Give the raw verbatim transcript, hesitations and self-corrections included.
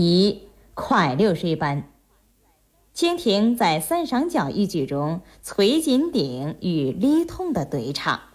一、快流水般。请听在三上轿一剧中崔金鼎与李彤的对唱。